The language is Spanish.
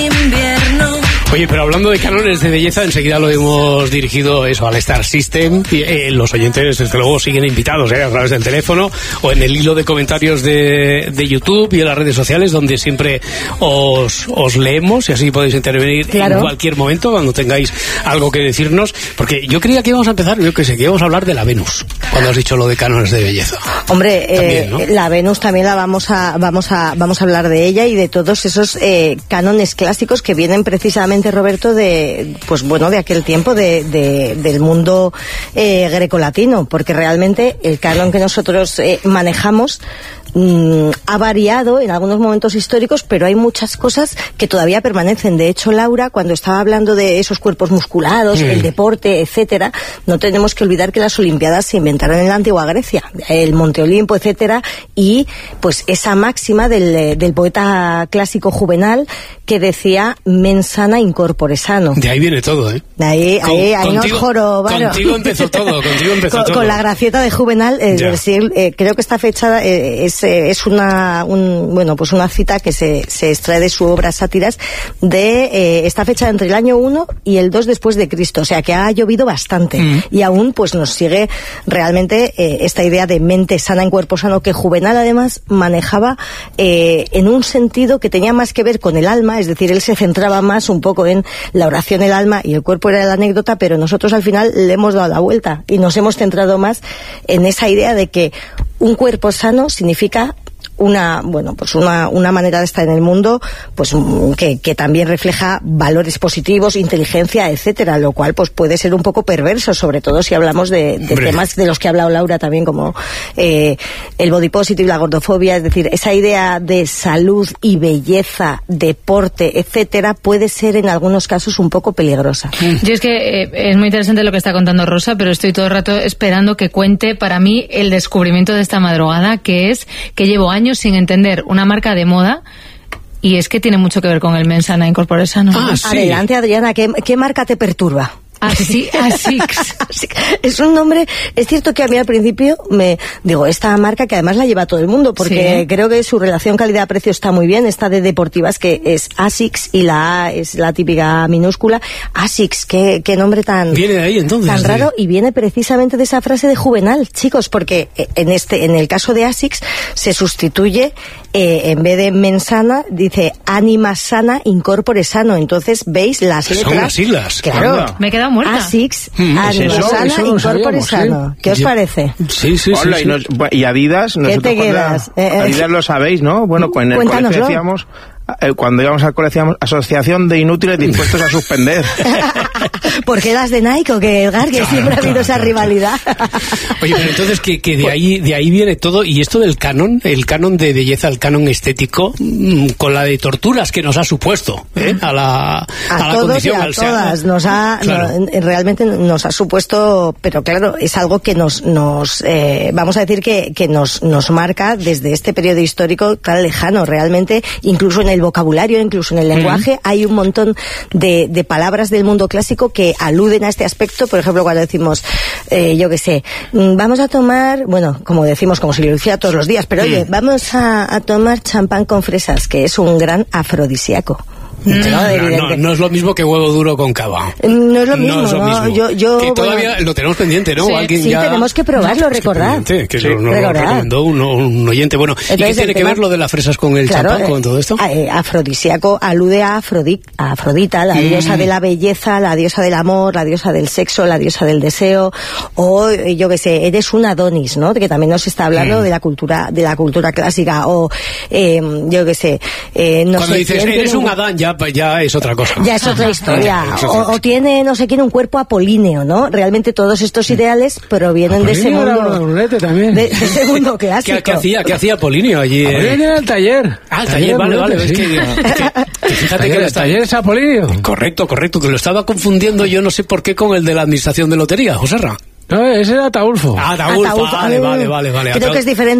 Oye, pero hablando de cánones de belleza, enseguida lo hemos dirigido eso al Star System. Y, los oyentes, desde luego, siguen invitados a través del teléfono o en el hilo de comentarios de YouTube y en las redes sociales, donde siempre os leemos y así podéis intervenir en cualquier momento cuando tengáis algo que decirnos. Porque yo creía que íbamos a empezar, que íbamos a hablar de la Venus, cuando has dicho lo de cánones de belleza. Hombre, también, ¿no? La Venus también la vamos a hablar de ella y de todos esos cánones clásicos que vienen precisamente, Roberto, de aquel tiempo del mundo grecolatino, porque realmente el canon que nosotros manejamos ha variado en algunos momentos históricos, pero hay muchas cosas que todavía permanecen. De hecho, Laura, cuando estaba hablando de esos cuerpos musculados, el deporte, etcétera, no tenemos que olvidar que las Olimpiadas se inventaron en la antigua Grecia, el Monte Olimpo, etcétera, y pues esa máxima del poeta clásico Juvenal que decía mens sana in corpore sano. De ahí viene todo, ¿eh? Ahí nos jorobaron. Contigo empezó todo, con la gracieta de Juvenal, creo que está fechada, es una cita que se extrae de su obra Sátiras, está fecha entre el año 1 y el 2 después de Cristo, o sea que ha llovido bastante, y aún pues nos sigue realmente esta idea de mente sana en cuerpo sano, que Juvenal además manejaba en un sentido que tenía más que ver con el alma, es decir, él se centraba más un poco en la oración, el alma, y el cuerpo era la anécdota, pero nosotros al final le hemos dado la vuelta y nos hemos centrado más en esa idea de que un cuerpo sano significa una manera de estar en el mundo, pues que también refleja valores positivos, inteligencia, etcétera, lo cual pues puede ser un poco perverso, sobre todo si hablamos de temas de los que ha hablado Laura también, como el body positive, la gordofobia, es decir, esa idea de salud y belleza, deporte, etcétera, puede ser en algunos casos un poco peligrosa. Yo es que es muy interesante lo que está contando Rosa, pero estoy todo el rato esperando que cuente para mí el descubrimiento de esta madrugada, que es que llevo años sin entender una marca de moda, y es que tiene mucho que ver con el mens sana in corpore sano. Sí. Adelante, Adriana, ¿qué marca te perturba? ASICS. Es un nombre, es cierto que a mí al principio esta marca, que además la lleva todo el mundo, porque creo que su relación calidad-precio está muy bien, esta de deportivas, que es ASICS, y la A es la típica minúscula. ASICS, qué nombre tan... Viene de ahí, entonces. Tan raro, y viene precisamente de esa frase de Juvenal, chicos, porque en el caso de ASICS se sustituye, en vez de mensana, dice anima sana in corpore sano. Entonces, ¿veis las letras? Son las siglas. Claro. Me he quedado muerta. ASICS, anima sana in corpore sano. ¿Qué os parece? Sí. Hola, sí. Y Adidas, ¿qué te quedas? Adidas lo sabéis, ¿no? Bueno, pues en el colegio decíamos, cuando íbamos al colegio, decíamos Asociación de Inútiles Dispuestos a Suspender. ¿Por qué las de Nike o que Edgar? Que siempre ha habido esa rivalidad. Oye, pero entonces que de ahí viene todo, y esto del canon, el canon de belleza, el canon estético, con la de torturas que nos ha supuesto, a la todos condición, y a todas realmente nos ha supuesto, pero claro, es algo que nos vamos a decir que nos marca desde este periodo histórico tan lejano. Realmente, incluso en el vocabulario, incluso en el lenguaje, hay un montón de palabras del mundo clásico que aluden a este aspecto. Por ejemplo, cuando decimos, vamos a tomar, como decimos, como si lo hiciera todos los días, pero oye, vamos a tomar champán con fresas, que es un gran afrodisíaco. No es lo mismo que huevo duro con cava. No es lo mismo. Yo que todavía lo tenemos pendiente, ¿no? Sí, tenemos que probarlo, recordad. Que nos lo recomendó un oyente. Bueno, entonces, ¿y qué tiene que ver lo de las fresas con el champán, con todo esto? Afrodisíaco alude a Afrodita, la diosa de la belleza, la diosa del amor, la diosa del sexo, la diosa del deseo, o eres un Adonis, ¿no? Que también nos está hablando de la cultura clásica, o cuando dices eres un Adán, ya es otra cosa. Ya es otra historia. O tiene, no sé quién, un cuerpo apolíneo, ¿no? Realmente todos estos ideales provienen de ese mundo. De ese mundo clásico. ¿Qué hacía Apolíneo allí? Apolíneo era el taller. El taller, vale. Sí. Es que fíjate que el taller es Apolíneo. Correcto, que lo estaba confundiendo yo no sé por qué con el de la administración de lotería, Joserra. No, ese era Ataulfo. Ataulfo, vale. Creo que es diferente.